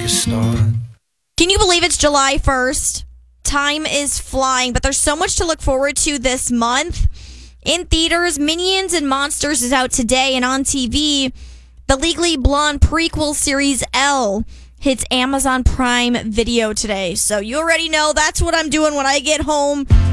a start. Can you believe it's July 1st? Time is flying, but there's so much to look forward to this month. In theaters, Minions and Monsters is out today, and on TV, the Legally Blonde prequel series Elle hits Amazon Prime Video today. So you already know that's what I'm doing when I get home